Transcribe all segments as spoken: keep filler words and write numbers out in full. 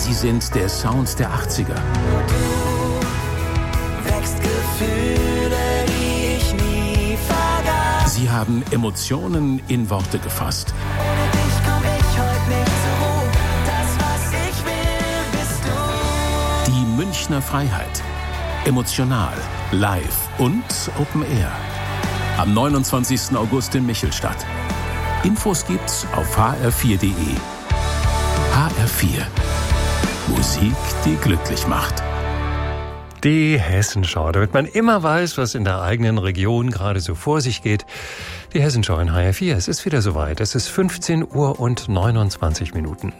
Sie sind der Sound der achtziger. Du wächst Gefühle, die ich nie vergaß. Sie haben Emotionen in Worte gefasst. Ohne dich komm ich heute nicht zur Ruhe. Das, was ich will, bist du. Die Münchner Freiheit. Emotional, live und Open Air. Am neunundzwanzigsten August in Michelstadt. Infos gibt's auf h r vier punkt d e. H R vier. Musik, die glücklich macht. Die Hessenschau, damit man immer weiß, was in der eigenen Region gerade so vor sich geht. Die Hessenschau in H R vier. Es ist wieder soweit. Es ist fünfzehn Uhr und neunundzwanzig Minuten.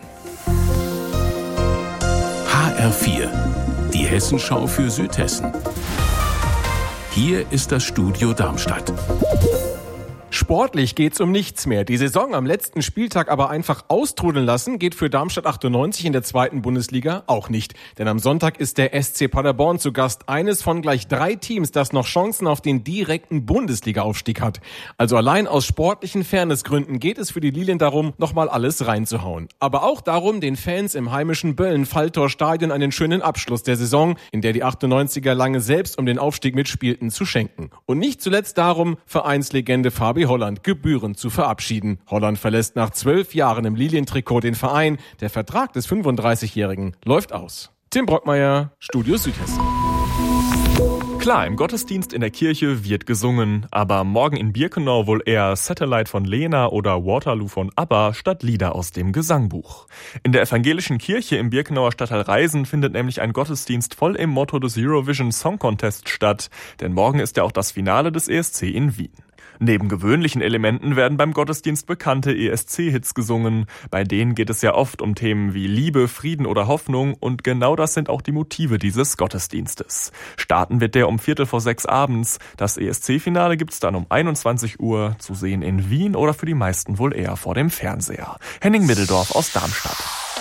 H R vier. Die Hessenschau für Südhessen. Hier ist das Studio Darmstadt. Sportlich geht's um nichts mehr. Die Saison am letzten Spieltag aber einfach austrudeln lassen, geht für Darmstadt achtundneunzig in der zweiten Bundesliga auch nicht. Denn am Sonntag ist der S C Paderborn zu Gast, eines von gleich drei Teams, das noch Chancen auf den direkten Bundesliga-Aufstieg hat. Also allein aus sportlichen Fairnessgründen geht es für die Lilien darum, nochmal alles reinzuhauen. Aber auch darum, den Fans im heimischen Böllen-Falltor-Stadion einen schönen Abschluss der Saison, in der die achtundneunziger lange selbst um den Aufstieg mitspielten, zu schenken. Und nicht zuletzt darum, Vereinslegende Fabi Holland gebührend zu verabschieden. Holland verlässt nach zwölf Jahren im Lilientrikot den Verein. Der Vertrag des fünfunddreißigjährigen läuft aus. Tim Brockmeier, Studio Südhessen. Klar, im Gottesdienst in der Kirche wird gesungen, aber morgen in Birkenau wohl eher Satellite von Lena oder Waterloo von ABBA statt Lieder aus dem Gesangbuch. In der evangelischen Kirche im Birkenauer Stadtteil Reisen findet nämlich ein Gottesdienst voll im Motto des Eurovision Song Contest statt, denn morgen ist ja auch das Finale des E S C in Wien. Neben gewöhnlichen Elementen werden beim Gottesdienst bekannte E S C-Hits gesungen. Bei denen geht es ja oft um Themen wie Liebe, Frieden oder Hoffnung und genau das sind auch die Motive dieses Gottesdienstes. Starten wird der um Viertel vor sechs abends. Das E S C-Finale gibt's dann um einundzwanzig Uhr, zu sehen in Wien oder für die meisten wohl eher vor dem Fernseher. Henning Middeldorf aus Darmstadt.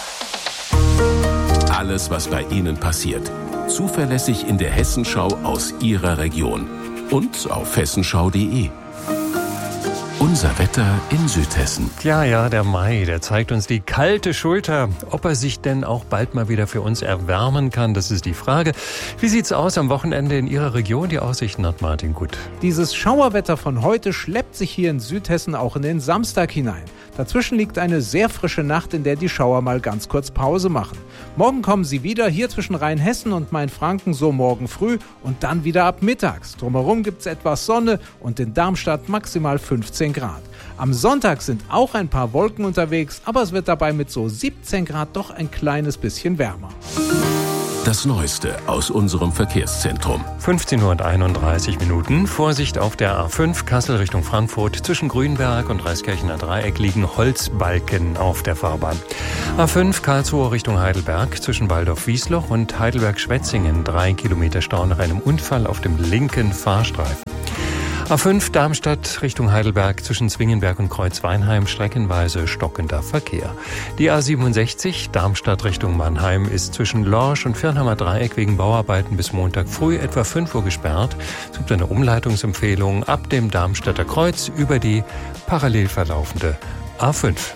Alles, was bei Ihnen passiert. Zuverlässig in der Hessenschau aus Ihrer Region. Und auf hessenschau punkt d e. Unser Wetter in Südhessen. Ja, ja, der Mai, der zeigt uns die kalte Schulter. Ob er sich denn auch bald mal wieder für uns erwärmen kann, das ist die Frage. Wie sieht's aus am Wochenende in Ihrer Region? Die Aussichten hat Martin Gut. Dieses Schauerwetter von heute schleppt sich hier in Südhessen auch in den Samstag hinein. Dazwischen liegt eine sehr frische Nacht, in der die Schauer mal ganz kurz Pause machen. Morgen kommen sie wieder, hier zwischen Rheinhessen und Mainfranken so morgen früh und dann wieder ab mittags. Drumherum gibt's etwas Sonne und in Darmstadt maximal fünfzehn Grad. Am Sonntag sind auch ein paar Wolken unterwegs, aber es wird dabei mit so siebzehn Grad doch ein kleines bisschen wärmer. Das Neueste aus unserem Verkehrszentrum. fünfzehn Uhr und einunddreißig Minuten. Vorsicht auf der A fünf Kassel Richtung Frankfurt. Zwischen Grünberg und Reiskirchener Dreieck liegen Holzbalken auf der Fahrbahn. A fünf Karlsruhe Richtung Heidelberg. Zwischen Waldorf-Wiesloch und Heidelberg-Schwetzingen. Drei Kilometer Stau nach einem Unfall auf dem linken Fahrstreifen. A fünf Darmstadt Richtung Heidelberg zwischen Zwingenberg und Kreuzweinheim streckenweise stockender Verkehr. Die A siebenundsechzig Darmstadt Richtung Mannheim ist zwischen Lorsch und Firnheimer Dreieck wegen Bauarbeiten bis Montag früh etwa fünf Uhr gesperrt. Es gibt eine Umleitungsempfehlung ab dem Darmstädter Kreuz über die parallel verlaufende A fünf.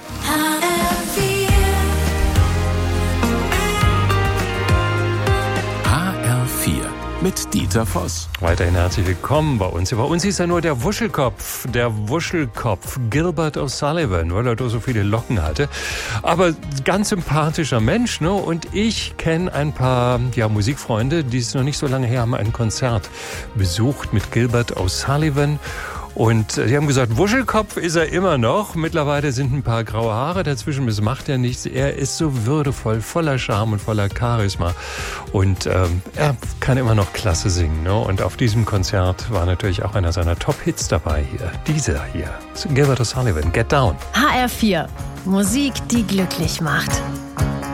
Mit Dieter Voss. Weiterhin herzlich willkommen bei uns. Bei uns ist er nur der Wuschelkopf, der Wuschelkopf Gilbert O'Sullivan, weil er da so viele Locken hatte. Aber ganz sympathischer Mensch, ne? Und ich kenne ein paar ja, Musikfreunde, die es noch nicht so lange her haben, ein Konzert besucht mit Gilbert O'Sullivan. Und sie haben gesagt, Wuschelkopf ist er immer noch. Mittlerweile sind ein paar graue Haare dazwischen, das macht er nichts. Er ist so würdevoll, voller Charme und voller Charisma. Und ähm, er kann immer noch klasse singen. Ne? Und auf diesem Konzert war natürlich auch einer seiner Top-Hits dabei hier. Dieser hier, Gilbert O'Sullivan, Get Down. H R vier, Musik, die glücklich macht.